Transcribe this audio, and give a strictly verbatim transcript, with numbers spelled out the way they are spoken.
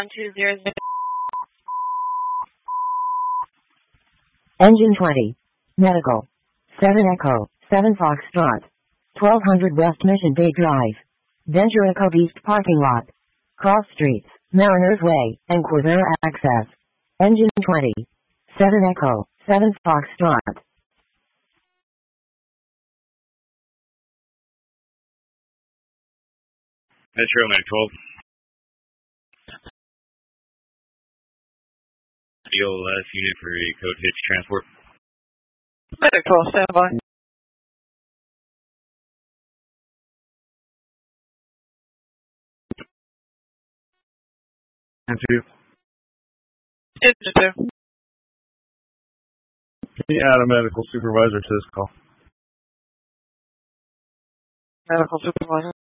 two zero zero. Engine twenty. Medical. seven Echo, seven Foxtrot. twelve hundred West Mission Bay Drive. Ventura Cove East Parking Lot. Cross Streets, Mariners Way, and Quivira Access. Engine twenty. seven Echo, seven Foxtrot. Metro Medical. B O L S unit for a code hitch transport. Medical, stand by. Engine two. Engine two. Can you add a medical supervisor to this call? Medical supervisor.